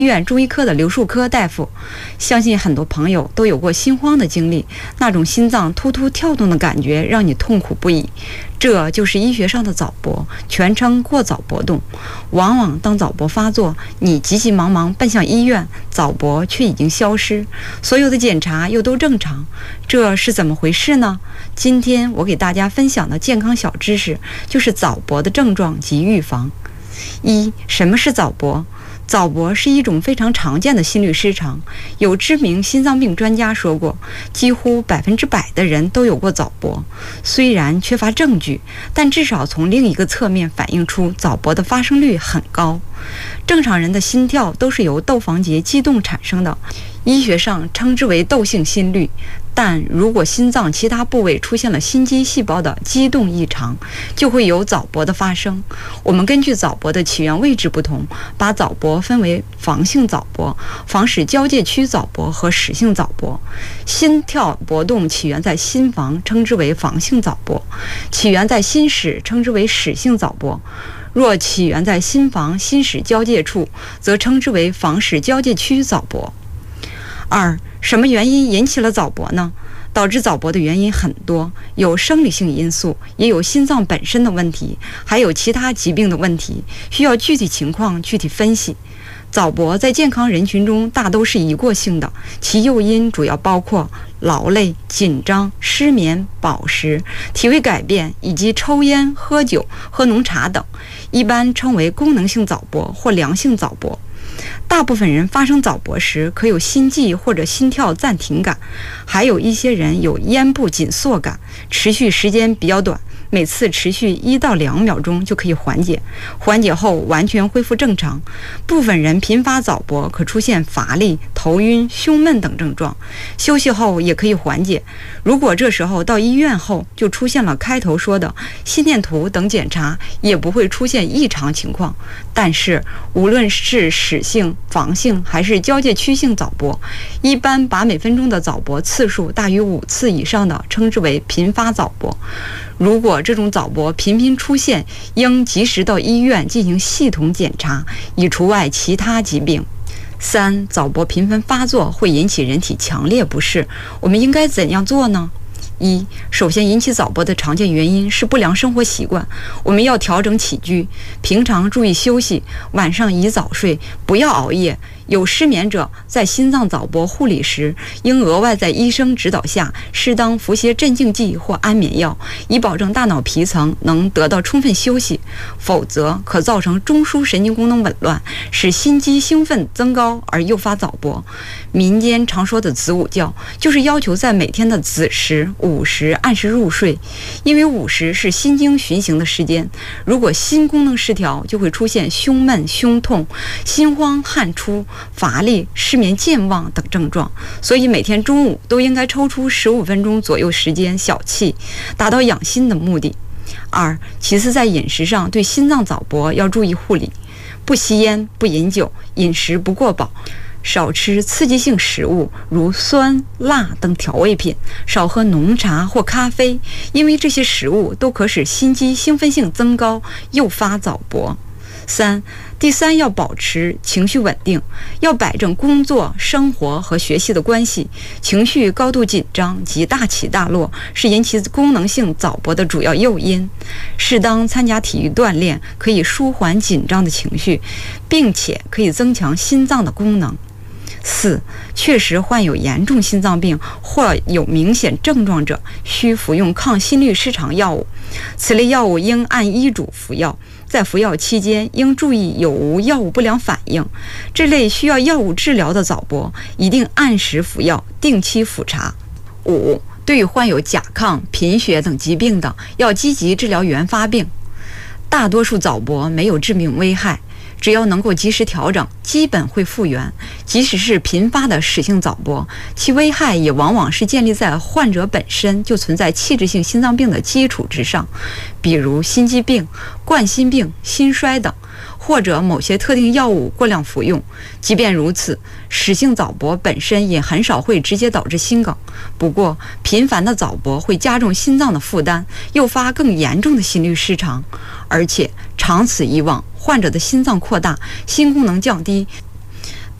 医院中医科的刘树科大夫，相信很多朋友都有过心慌的经历，那种心脏突突跳动的感觉让你痛苦不已。这就是医学上的早搏，全称过早搏动。往往当早搏发作，你急急忙忙奔向医院，早搏却已经消失，所有的检查又都正常，这是怎么回事呢？今天我给大家分享的健康小知识，就是早搏的症状及预防。一、什么是早搏？早搏是一种非常常见的心律失常，有知名心脏病专家说过，几乎100%的人都有过早搏。虽然缺乏证据，但至少从另一个侧面反映出早搏的发生率很高。正常人的心跳都是由窦房结激动产生的，医学上称之为窦性心律。但如果心脏其他部位出现了心肌细胞的激动异常，就会有早搏的发生。我们根据早搏的起源位置不同，把早搏分为房性早搏、房室交界区早搏和室性早搏。心跳搏动起源在心房，称之为房性早搏；起源在心室，称之为室性早搏。若起源在心房、心室交界处，则称之为房室交界区早搏。二、什么原因引起了早搏呢？导致早搏的原因很多，有生理性因素，也有心脏本身的问题，还有其他疾病的问题，需要具体情况具体分析。早搏在健康人群中大都是一过性的，其诱因主要包括劳累、紧张、失眠、饱食、体位改变以及抽烟、喝酒、喝浓茶等，一般称为功能性早搏或良性早搏。大部分人发生早搏时可有心悸或者心跳暂停感，还有一些人有咽部紧缩感，持续时间比较短，每次持续1到2秒钟就可以缓解，缓解后完全恢复正常。部分人频发早搏可出现乏力、头晕、胸闷等症状，休息后也可以缓解。如果这时候到医院后就出现了开头说的心电图等检查，也不会出现异常情况。但是无论是室性、房性还是交界区性早搏，一般把每分钟的早搏次数大于5次以上的称之为频发早搏。如果这种早搏频频出现，应及时到医院进行系统检查，以除外其他疾病。三、早搏频繁发作会引起人体强烈不适，我们应该怎样做呢？一、首先引起早搏的常见原因是不良生活习惯，我们要调整起居，平常注意休息，晚上宜早睡，不要熬夜。有失眠者在心脏早搏护理时，应额外在医生指导下适当服些镇静剂或安眠药，以保证大脑皮层能得到充分休息，否则可造成中枢神经功能紊乱，使心肌兴奋增高而诱发早搏。民间常说的子午觉，就是要求在每天的子时、午时按时入睡，因为午时是心经循行的时间，如果心功能失调，就会出现胸闷、胸痛、心慌、汗出、乏力、失眠、健忘等症状，所以每天中午都应该抽出15分钟左右时间小憩，达到养心的目的。二、其次在饮食上对心脏早搏要注意护理，不吸烟、不饮酒，饮食不过饱，少吃刺激性食物，如酸、辣等调味品，少喝浓茶或咖啡，因为这些食物都可使心肌兴奋性增高，诱发早搏。第三，要保持情绪稳定，要摆正工作、生活和学习的关系。情绪高度紧张及大起大落是引起功能性早搏的主要诱因。适当参加体育锻炼，可以舒缓紧张的情绪，并且可以增强心脏的功能。四、确实患有严重心脏病或有明显症状者，需服用抗心律失常药物。此类药物应按医嘱服药，在服药期间应注意有无药物不良反应。这类需要药物治疗的早搏，一定按时服药，定期复查。五、对于患有甲亢、贫血等疾病的，要积极治疗原发病。大多数早搏没有致命危害，只要能够及时调整，基本会复原。即使是频发的室性早搏，其危害也往往是建立在患者本身就存在器质性心脏病的基础之上，比如心肌病、冠心病、心衰等，或者某些特定药物过量服用。即便如此，室性早搏本身也很少会直接导致心梗。不过，频繁的早搏会加重心脏的负担，诱发更严重的心律失常，而且长此以往，患者的心脏扩大，心功能降低，